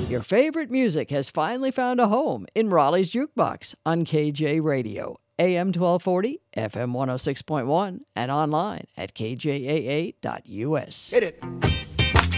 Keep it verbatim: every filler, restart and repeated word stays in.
Your favorite music has finally found a home in Raleigh's Jukebox on K J Radio, A M twelve forty, F M one oh six point one, and online at K J A A dot U S. Hit it.